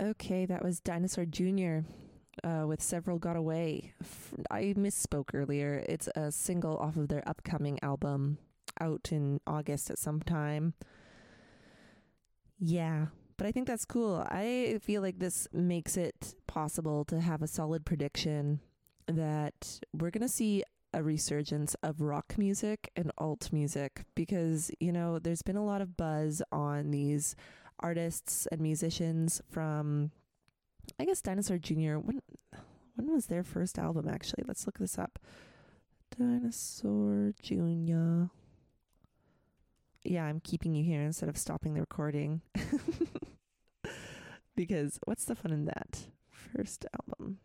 Okay, that was Dinosaur Jr. With Several Got Away. I misspoke earlier. It's a single off of their upcoming album out in August at some time. Yeah, but I think that's cool. I feel like this makes it possible to have a solid prediction that we're going to see a resurgence of rock music and alt music because, there's been a lot of buzz on these artists and musicians from, I guess, Dinosaur Jr. When was their first album, actually? Let's look this up. Dinosaur Jr. Yeah, I'm keeping you here instead of stopping the recording. Because what's the fun in that? First album.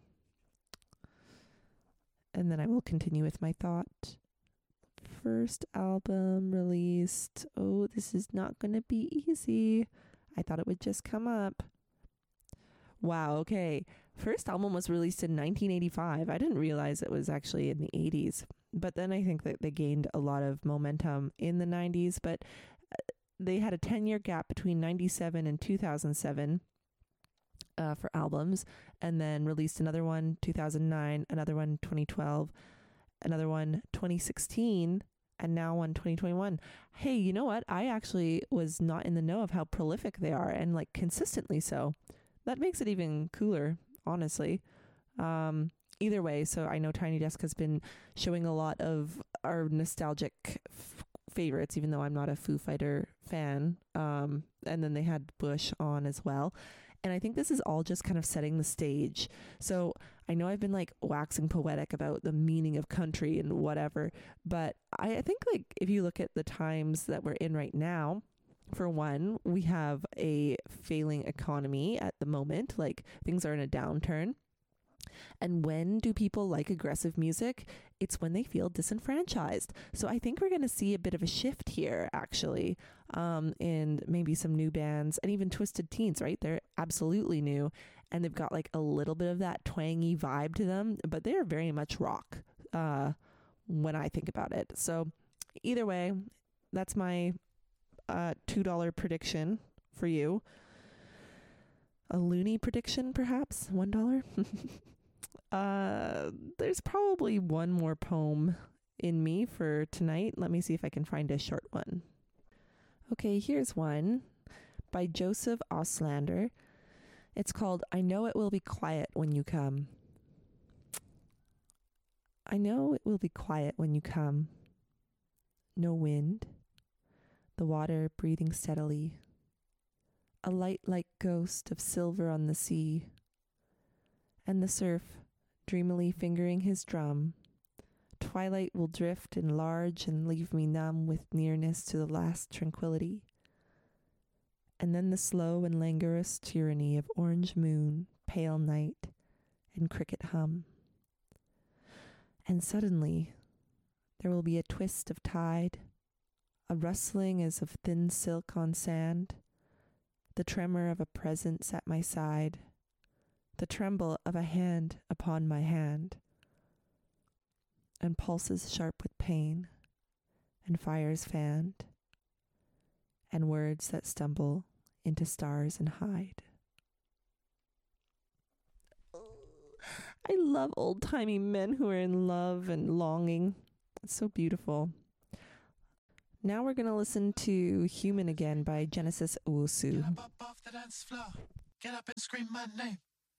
And then I will continue with my thought. First album released. Oh, this is not going to be easy. I thought it would just come up. Wow, okay. First album was released in 1985. I didn't realize it was actually in the 80s. But then I think that they gained a lot of momentum in the 90s. But they had a 10-year gap between 97 and 2007 for albums. And then released another one 2009, another one 2012, another one 2016, and now one 2021. Hey, you know what? I actually was not in the know of how prolific they are, and like consistently so. That makes it even cooler, honestly. Either way, so I know Tiny Desk has been showing a lot of our nostalgic favorites, even though I'm not a Foo Fighter fan. And then they had Bush on as well. And I think this is all just kind of setting the stage. So I know I've been like waxing poetic about the meaning of country and whatever, but I think like if you look at the times that we're in right now, for one, we have a failing economy at the moment, like things are in a downturn. And when do people like aggressive music? It's when they feel disenfranchised. So I think we're going to see a bit of a shift here, actually, in maybe some new bands and even Twisted Teens, right? They're absolutely new and they've got like a little bit of that twangy vibe to them, but they're very much rock when I think about it. So either way, that's my $2 prediction for you. A loony prediction, perhaps? $1? There's probably one more poem in me for tonight. Let me see if I can find a short one. Okay, here's one by Joseph Auslander. It's called I Know It Will Be Quiet When You Come. I know it will be quiet when you come. No wind. The water breathing steadily. A light-like ghost of silver on the sea. And the surf, dreamily fingering his drum. Twilight will drift and enlarge and leave me numb with nearness to the last tranquility. And then the slow and languorous tyranny of orange moon, pale night, and cricket hum. And suddenly, there will be a twist of tide, a rustling as of thin silk on sand, the tremor of a presence at my side, the tremble of a hand upon my hand, and pulses sharp with pain, and fires fanned, and words that stumble into stars and hide. I love old-timey men who are in love and longing. It's so beautiful. Now we're going to listen to Human Again by Genesis Owusu. Get up off the dance floor. Get up and scream my name.